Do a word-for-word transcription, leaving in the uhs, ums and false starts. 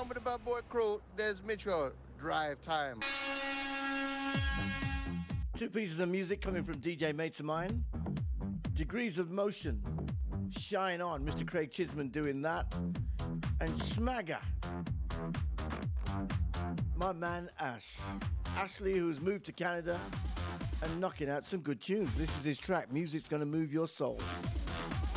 on with the bad boy crew. There's Mitchell. Drive time. Two pieces of music coming from D J mates of mine. Degrees of Motion. Shine On. Mister Craig Chisman doing that. And Smagger. My man Ash. Ashley, who's moved to Canada and knocking out some good tunes. This is his track. Music's gonna move your soul.